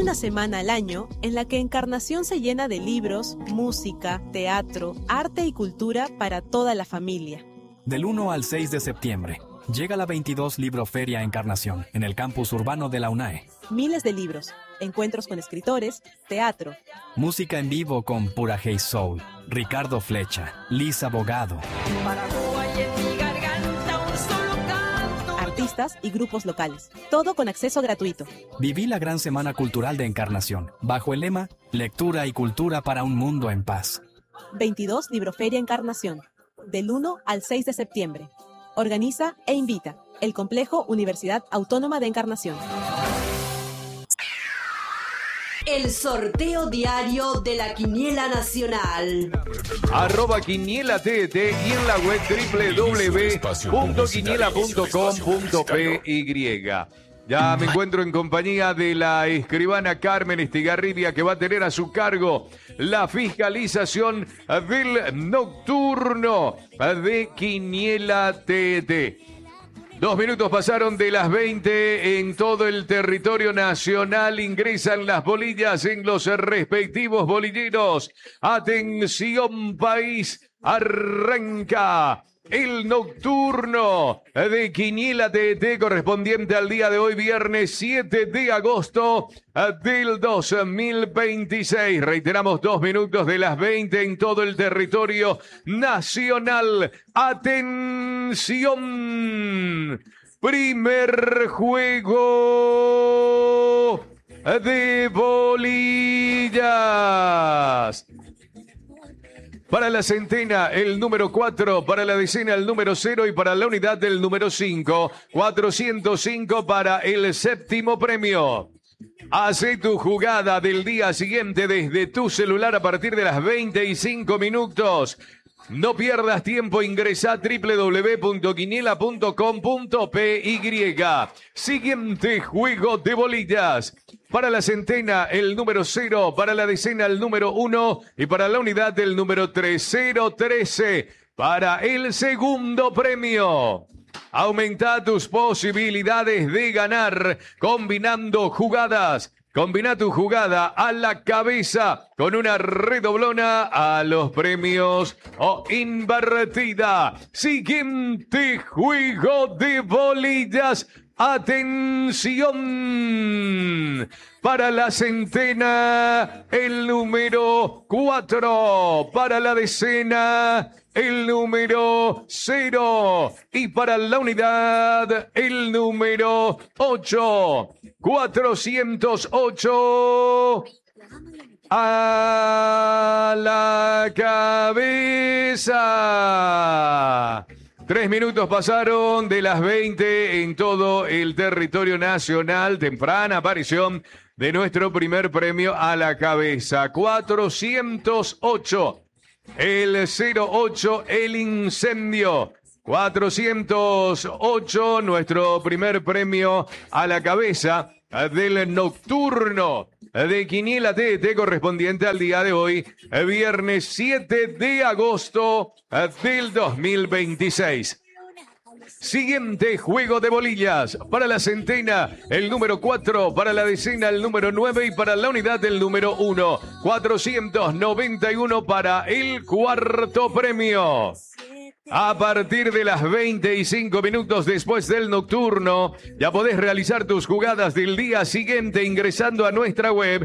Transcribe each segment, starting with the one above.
una semana al año en la que Encarnación se llena de libros, música, teatro, arte y cultura para toda la familia. Del 1 al 6 de septiembre, llega la 22 Libroferia Encarnación en el campus urbano de la UNAE. Miles de libros, encuentros con escritores, teatro. Música en vivo con Pura Hey Soul, Ricardo Flecha, Liz Abogado. Artistas y grupos locales. Todo con acceso gratuito. Viví la gran semana cultural de Encarnación, bajo el lema Lectura y cultura para un mundo en paz. 22 Libroferia Encarnación, del 1 al 6 de septiembre. Organiza e invita el Complejo Universidad Autónoma de Encarnación. El sorteo diario de la Quiniela Nacional. @QuinielaTT y en la web www.quiniela.com.py. Ya me encuentro en compañía de la escribana Carmen Estigarribia, que va a tener a su cargo la fiscalización del nocturno de Quiniela TT. 2 minutos pasaron de las 20 en todo el territorio nacional. Ingresan las bolillas en los respectivos bolilleros. Atención, país, arranca el nocturno de Quiniela TT correspondiente al día de hoy, viernes 7 de agosto del 2026. Reiteramos, 2 minutos de las 20 en todo el territorio nacional. Atención. Primer juego de bolillas. Para la centena, el número 4, para la decena, el número 0 y para la unidad del número 5. 405 para el séptimo premio. Hace tu jugada del día siguiente desde tu celular a partir de las 25 minutos. No pierdas tiempo, ingresa a www.quiniela.com.py. Siguiente juego de bolillas. Para la centena, el número 0, para la decena, el número 1 y para la unidad del número 3013. Para el segundo premio. Aumenta tus posibilidades de ganar combinando jugadas. Combina tu jugada a la cabeza con una redoblona a los premios o invertida. Siguiente juego de bolillas. Atención. Para la centena, el número 4. Para la decena, el número 0. Y para la unidad, el número 8. 408. A la cabeza. 3 minutos pasaron de las 20 en todo el territorio nacional. Temprana aparición de nuestro primer premio a la cabeza. 408. El 08, el incendio. 408, nuestro primer premio a la cabeza del nocturno de Quiniela TT correspondiente al día de hoy, viernes 7 de agosto del 2026. Siguiente juego de bolillas. Para la centena, el número 4. Para la decena, el número 9. Y para la unidad, el número 1. 491 para el cuarto premio. A partir de las 25 minutos después del nocturno, ya podés realizar tus jugadas del día siguiente ingresando a nuestra web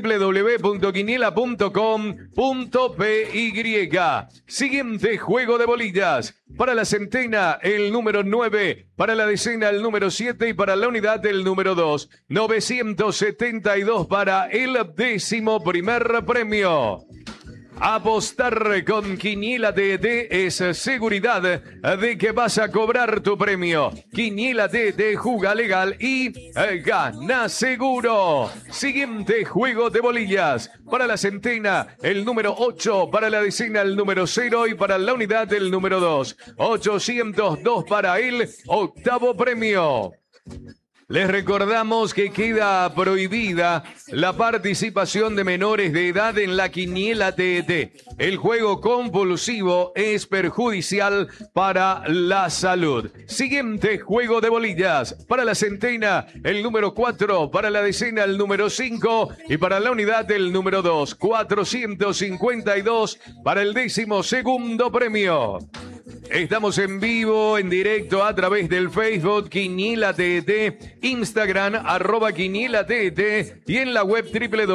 www.quiniela.com.py. Siguiente juego de bolillas. Para la centena, el número 9. Para la decena, el número 7. Y para la unidad, el número 2. 972 para el 11º premio. Apostar con Quiniela TT es seguridad de que vas a cobrar tu premio. Quiniela TT, juga legal y gana seguro. Siguiente juego de bolillas. Para la centena, el número 8. Para la decena, el número 0. Y para la unidad, el número 2. 802 para el octavo premio. Les recordamos que queda prohibida la participación de menores de edad en la quiniela TET. El juego compulsivo es perjudicial para la salud. Siguiente juego de bolillas. Para la centena, el número 4. Para la decena, el número 5. Y para la unidad, el número 2. 452 para el 12º premio. Estamos en vivo, en directo, a través del Facebook Quiniela TET, Instagram, @QinielaTET y en la web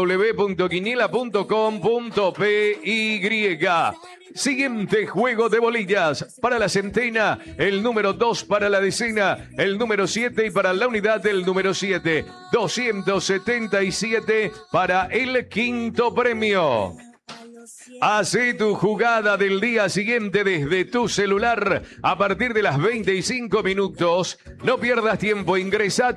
www.quiniela.com.py. Siguiente juego de bolillas. Para la centena, el número 2. Para la decena, el número 7. Y para la unidad, el número 7. 277 para el 5º premio. Hace tu jugada del día siguiente desde tu celular a partir de las 25 minutos. No pierdas tiempo, ingresa a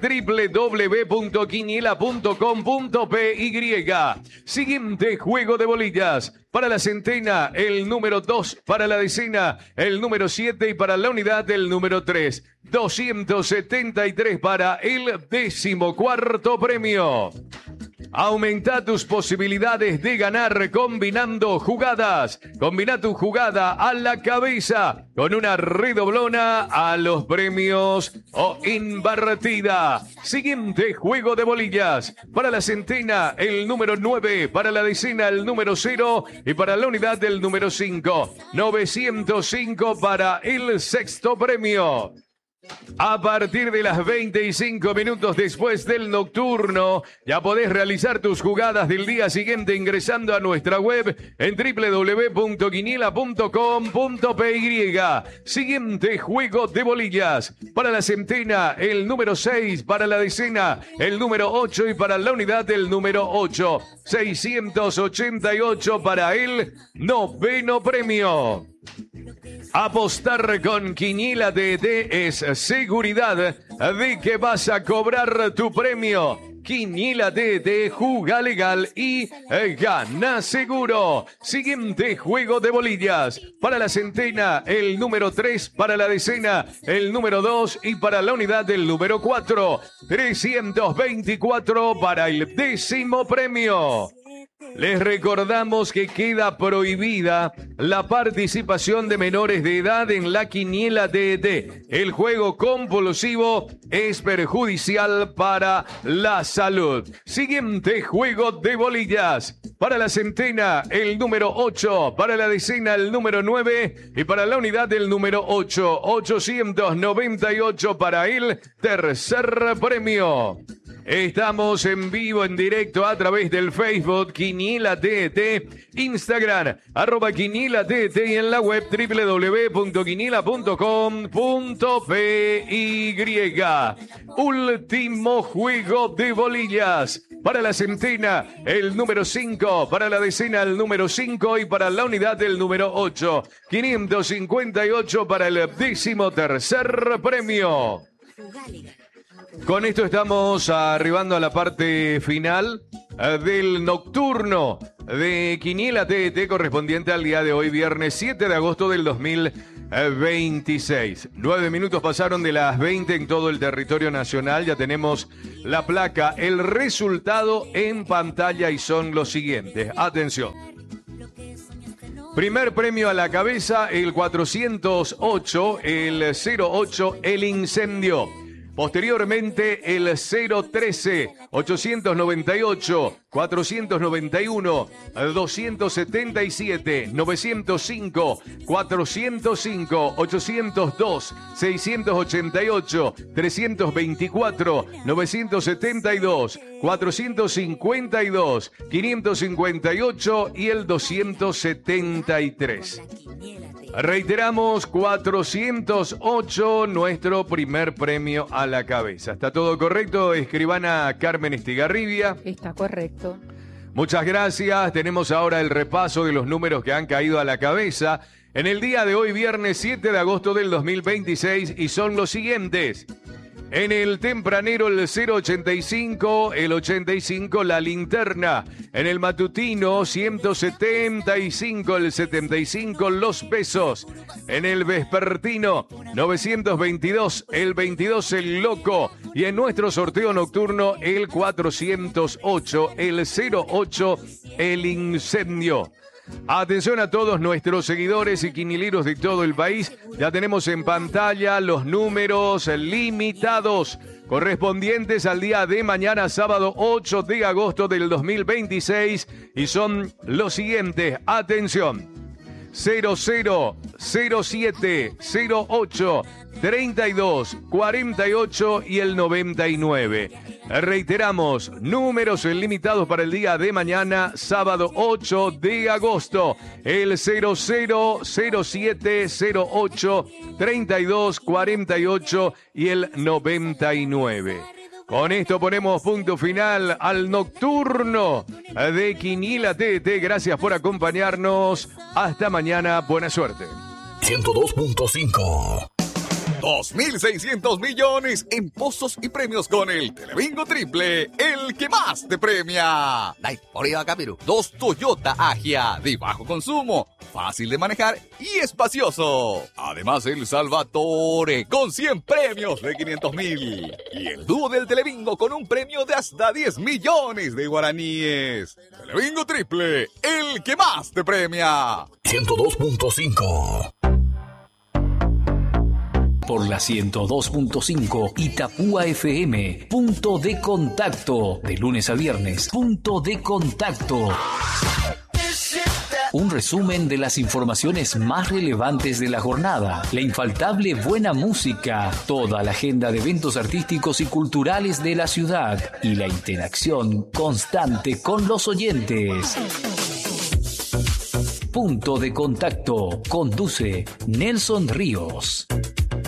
www.quiniela.com.py. Siguiente juego de bolillas. Para la centena, el número 2. Para la decena, el número 7. Y para la unidad, el número 3. 273 para el 14º premio. Aumenta tus posibilidades de ganar combinando jugadas. Combina tu jugada a la cabeza con una redoblona a los premios o invertida. Siguiente juego de bolillas. Para la centena, el número 9. Para la decena, el número 0. Y para la unidad, del número 5. 905 para el 6º premio. A partir de las 25 minutos después del nocturno, ya podés realizar tus jugadas del día siguiente ingresando a nuestra web en www.quiniela.com.py. Siguiente juego de bolillas. Para la centena, el número 6. Para la decena, el número 8. Y para la unidad, el número 8. 688 para el 9º premio. Apostar con Quiniela TET es seguridad de que vas a cobrar tu premio. Quiniela TET, juga legal y gana seguro. Siguiente juego de bolillas. Para la centena, el número 3. Para la decena, el número 2. Y para la unidad, el número 4. 324 para el 10º premio. Les recordamos que queda prohibida la participación de menores de edad en la quiniela TET. El juego compulsivo es perjudicial para la salud. Siguiente juego de bolillas. Para la centena, el número 8. Para la decena, el número 9. Y para la unidad, el número 8. 898 para el 3er premio. Estamos en vivo, en directo, a través del Facebook Quiniela TET, Instagram, @QinielaTET y en la web www.quiniela.com.py. Último juego de bolillas. Para la centena, el número 5. Para la decena, el número 5. Y para la unidad, el número 8. 558 para el 13º premio. Con esto estamos arribando a la parte final del nocturno de Quiniela TET correspondiente al día de hoy, viernes 7 de agosto del 2026. 9 minutos pasaron de las 20 en todo el territorio nacional. Ya tenemos la placa, el resultado en pantalla y son los siguientes. Atención. Primer premio a la cabeza, el 408, el 08, el incendio. Posteriormente, el 013, 898, 491, 277, 905, 405, 802, 688, 324, 972, 452, 558 y el 273. Reiteramos, 408, nuestro primer premio a la cabeza. ¿Está todo correcto, escribana Carmen Estigarribia? Está correcto. Muchas gracias. Tenemos ahora el repaso de los números que han caído a la cabeza en el día de hoy, viernes 7 de agosto del 2026, y son los siguientes. En el tempranero el 085, el 85 la linterna. En el matutino 175, el 75 los pesos. En el vespertino 922, el 22 el loco. Y en nuestro sorteo nocturno el 408, el 08 el incendio. Atención a todos nuestros seguidores y quinieleros de todo el país. Ya tenemos en pantalla los números limitados correspondientes al día de mañana, sábado 8 de agosto del 2026. Y son los siguientes. Atención. 00, 07, 08, 32, 48 y el 99. Reiteramos, números limitados para el día de mañana, sábado 8 de agosto. El 00, 07, 08, 32, 48 y el 99. Con esto ponemos punto final al nocturno de Quiniela TDT. Gracias por acompañarnos. Hasta mañana. Buena suerte. 102.5. 2.600 millones en pozos y premios con el Telebingo Triple, el que más te premia. Dai, por ahí va acá, pero 2 Toyota Agia de bajo consumo, fácil de manejar y espacioso. Además, el Salvatore con 100 premios de 500.000. Y el dúo del Telebingo con un premio de hasta 10 millones de guaraníes. Telebingo Triple, el que más te premia. 102.5. Por la 102.5 Itapúa FM. Punto de contacto. De lunes a viernes. Punto de contacto. Un resumen de las informaciones más relevantes de la jornada. La infaltable buena música. Toda la agenda de eventos artísticos y culturales de la ciudad. Y la interacción constante con los oyentes. Punto de contacto. Conduce Nelson Ríos.